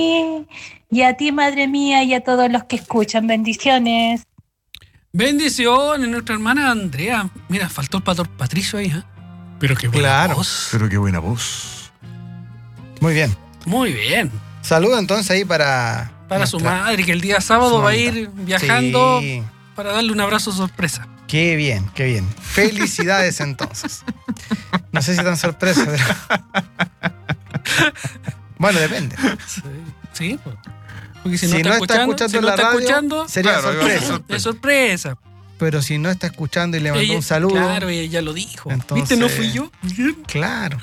y a ti, madre mía, y a todos los que escuchan. Bendiciones. Bendiciones, nuestra hermana Andrea. Mira, faltó el pastor Patricio ahí, ¿eh? Pero qué buena voz. Pero qué buena voz. Muy bien. Muy bien. Saludo entonces ahí para su madre, que el día sábado va a ir viajando para darle un abrazo sorpresa. Qué bien, qué bien. Felicidades entonces. No sé si tan sorpresa, pero... Bueno, depende. Sí, porque si no está escuchando en la radio, sería sorpresa. Es sorpresa. Pero si no está escuchando y le mandó un saludo... Claro, ella ya lo dijo. Entonces, ¿viste? ¿No fui yo? Claro.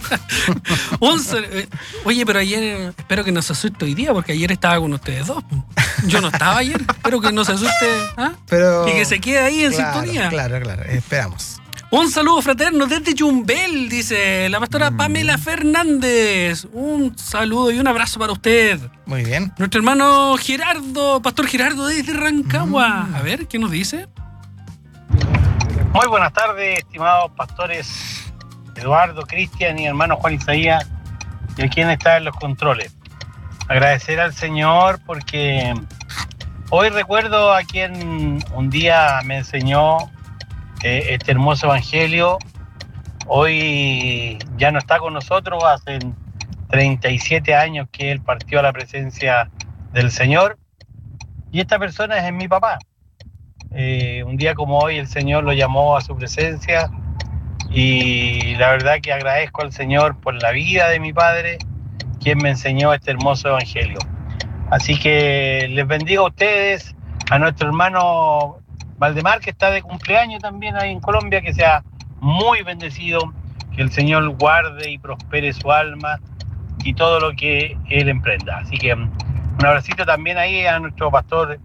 Oye, pero ayer... Espero que no se asuste hoy día, porque ayer estaba con ustedes dos. Yo no estaba ayer. Espero que no se asuste. Pero, y que se quede ahí en sintonía. Claro. Esperamos. Un saludo fraterno desde Yumbel, dice la pastora Pamela Fernández. Un saludo y un abrazo para usted. Muy bien. Nuestro hermano Gerardo, pastor Gerardo desde Rancagua. A ver, ¿qué nos dice? Muy buenas tardes, estimados pastores Eduardo, Cristian y hermano Juan Isaías, y a quien está en los controles. Agradecer al Señor porque hoy recuerdo a quien un día me enseñó este hermoso evangelio. Hoy ya no está con nosotros, hace 37 años que él partió a la presencia del Señor, y esta persona es mi papá. Un día como hoy el Señor lo llamó a su presencia, y la verdad que agradezco al Señor por la vida de mi padre, quien me enseñó este hermoso evangelio. Así que les bendigo a ustedes, a nuestro hermano Valdemar, que está de cumpleaños también ahí en Colombia, que sea muy bendecido, que el Señor guarde y prospere su alma y todo lo que él emprenda. Así que un abracito también ahí a nuestro pastor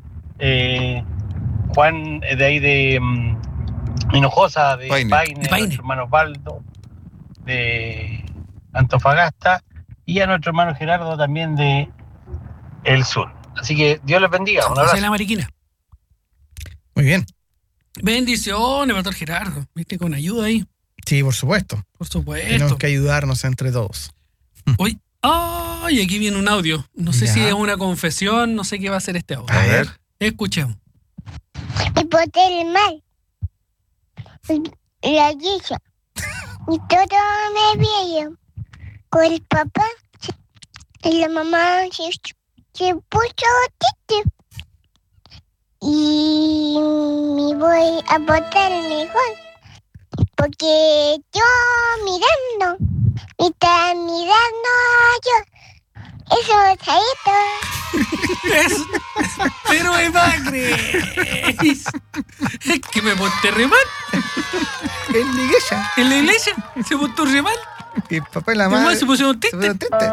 Juan, de ahí de Hinojosa, de Paine, a nuestro hermano Osvaldo de Antofagasta, y a nuestro hermano Gerardo también de El Sur. Así que Dios les bendiga. Un abrazo. La Mariquina. Muy bien. Bendiciones, pastor Gerardo. ¿Viste? Con ayuda ahí. Sí, por supuesto. Por supuesto. Tenemos que ayudarnos entre todos. Hoy, aquí viene un audio. No sé si es una confesión, no sé qué va a ser este audio. A ver. Escuchemos. Y porté el mal. La hizo. Y todo me vio. Con el papá y la mamá se puso triste. Y me voy a botar mejor. Porque yo mirando, me está mirando yo. Eso es ahí. Pero Eva Grace, es que me porté re mal. En la iglesia. En la iglesia se portó re mal. Y el papá y la madre se pusieron tristes.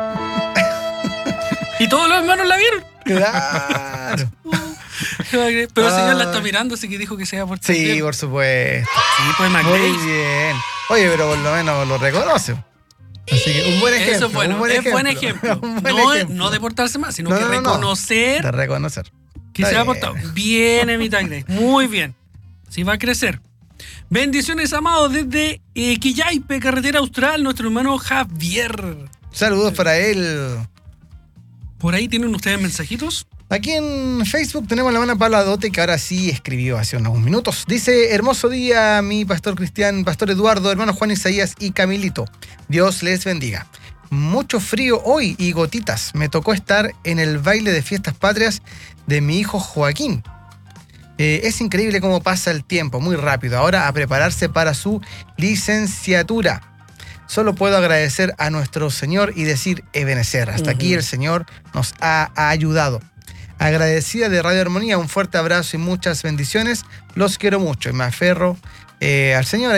Y todos los hermanos la vieron. Claro. Pero el Señor la está mirando, así que dijo que se iba a portar bien. Sí, por supuesto. Sí, pues Muy bien. Oye, pero por lo menos lo reconoce. Así que un buen ejemplo. Eso es bueno, buen ejemplo. No de portarse mal, sino que reconocer. De reconocer. Que se ha portado bien, Emita Grace. Muy bien. Sí va a crecer. Bendiciones, amados, desde Quillaipe, carretera austral, nuestro hermano Javier. Saludos para él. ¿Por ahí tienen ustedes mensajitos? Aquí en Facebook tenemos a la hermana Paula Dote, que ahora sí escribió hace unos minutos. Dice: hermoso día, mi pastor Cristian, pastor Eduardo, hermano Juan Isaías y Camilito. Dios les bendiga. Mucho frío hoy y gotitas. Me tocó estar en el baile de fiestas patrias de mi hijo Joaquín. Es increíble cómo pasa el tiempo, muy rápido. Ahora a prepararse para su licenciatura. Solo puedo agradecer a nuestro Señor y decir Ebenecer. Hasta aquí el Señor nos ha ayudado. Agradecida de Radio Armonía, un fuerte abrazo y muchas bendiciones. Los quiero mucho y me aferro al Señor.